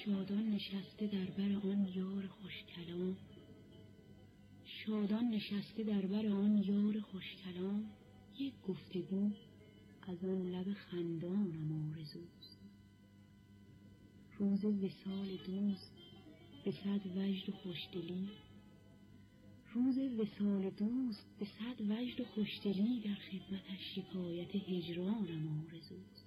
شادان نشسته در بر آن یار خوش کلام، شادان نشسته در بر آن یار خوش کلام، یک گفتگو از آن لب خندانم آرزوست. روز وصال دوست به صد وجد و خوشدلی، روز وصال دوست به صد وجد و خوشدلی، در خدمتش شکایت هجرانم آرزوست.